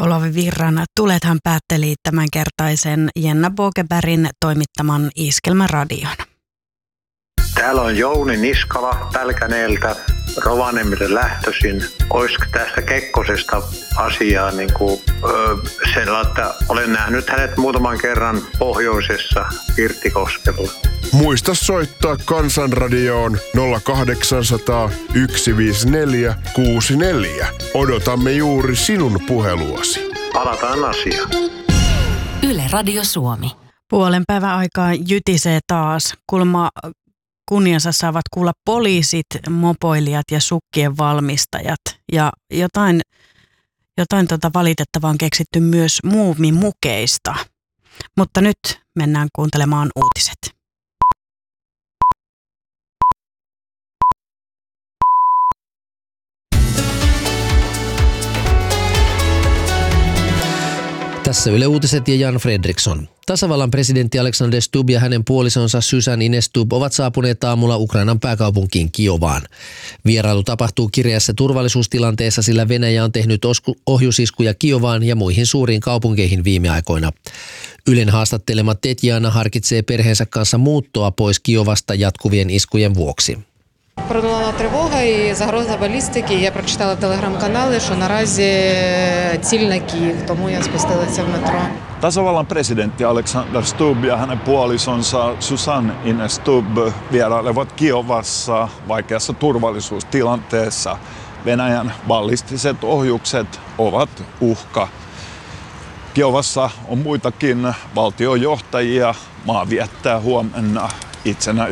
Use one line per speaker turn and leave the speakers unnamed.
Olavi Virran Tulethan päätteli tämänkertaisen Jenna Bogebergin toimittaman Iskelmäradion.
Täällä on Jouni Niskala Pälkäneeltä, Rovaniemelle lähtöisin. Olisiko tästä Kekkosesta asiaa sellainen, että olen nähnyt hänet muutaman kerran pohjoisessa Pirttikoskella.
Muista soittaa Kansanradioon 0800 154 64. Odotamme juuri sinun puheluasi.
Palataan asiaan.
Yle Radio Suomi.
Puolen päivän aikaa jytisee taas. Kulma kunniansa saavat kuulla poliisit, mopoilijat ja sukkien valmistajat. Ja jotain valitettavaa on keksitty myös muumimukeista. Mutta nyt mennään kuuntelemaan uutiset.
Tässä Yle Uutiset ja Jan Fredriksson. Tasavallan presidentti Alexander Stubb ja hänen puolisonsa Susan Ines Stubb ovat saapuneet aamulla Ukrainan pääkaupunkiin Kiovaan. Vierailu tapahtuu kireässä turvallisuustilanteessa, sillä Venäjä on tehnyt ohjusiskuja Kiovaan ja muihin suuriin kaupunkeihin viime aikoina. Ylen haastattelema Tetjana harkitsee perheensä kanssa muuttoa pois Kiovasta jatkuvien iskujen vuoksi.
Пролунала тривога і загроза балістики. Я прочитала в телеграм-каналі, що наразі ціль на Київ, тому я спустилася в метро.
Tasavallan presidentti Alexander Stubb ja hänen puolisonsa Susan Ines Stubb vierailevat Kiovassa vaikeassa turvallisuustilanteessa. Venäjän ballistiset ohjukset ovat uhka. Kiovassa on muitakin valtiojohtajia. Maa viettää huomenna itsenäisyyspäivää.